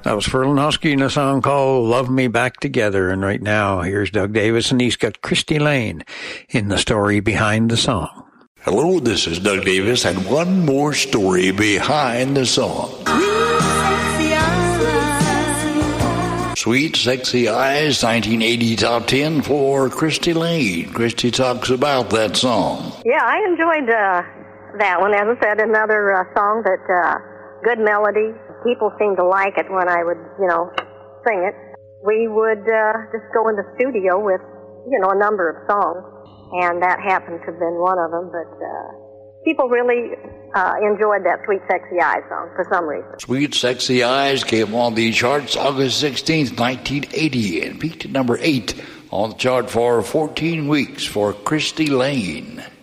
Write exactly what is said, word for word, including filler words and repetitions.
That was Furlanowski in a song called Love Me Back Together. And right now, here's Doug Davis, and he's got Christy Lane in the story behind the song. Hello, this is Doug Davis, and one more story behind the song. Sweet Sexy Eyes, nineteen eighty Top ten for Christy Lane. Christy talks about that song. Yeah, I enjoyed uh, that one. As I said, another uh, song that, uh, good melody. People seemed to like it when I would, you know, sing it. We would uh, just go in the studio with, you know, a number of songs, and that happened to have been one of them. But uh, people really uh, enjoyed that Sweet Sexy Eyes song for some reason. Sweet Sexy Eyes came on the charts August sixteenth, nineteen eighty, and peaked at number eight on the chart for fourteen weeks for Christy Lane.